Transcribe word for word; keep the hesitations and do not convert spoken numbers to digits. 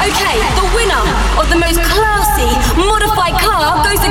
Okay, the winner of the most classy modified car goes